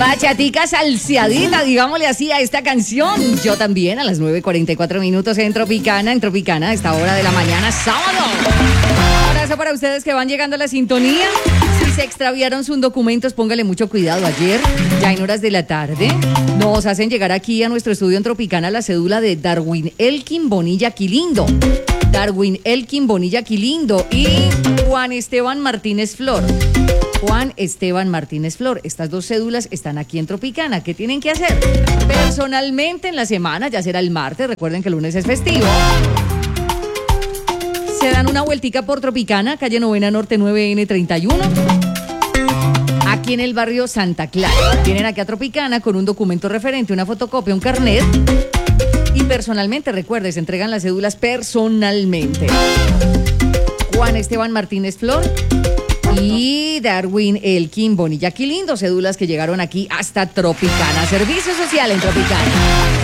Bachatica salseadita, digámosle así a esta canción. Yo también a las 9:44 en Tropicana, a esta hora de la mañana, sábado. Abrazo para ustedes que van llegando a la sintonía. Si se extraviaron sus documentos, póngale mucho cuidado. Ayer, ya en horas de la tarde, nos hacen llegar aquí a nuestro estudio en Tropicana la cédula de Darwin Elkin Bonilla Quilindo. Darwin Elkin Bonilla Quilindo y Juan Esteban Martínez Flor. Juan Esteban Martínez Flor. Estas dos cédulas están aquí en Tropicana. ¿Qué tienen que hacer? Personalmente en la semana, ya será el martes, recuerden que el lunes es festivo. Se dan una vueltica por Tropicana, calle Novena Norte 9N31. Aquí en el barrio Santa Clara. Vienen aquí a Tropicana con un documento referente, una fotocopia, un carnet. Y personalmente, recuerden, se entregan las cédulas personalmente. Juan Esteban Martínez Flor y Darwin Elkin Bonilla Quilindo, cédulas que llegaron aquí hasta Tropicana. Servicio social en Tropicana.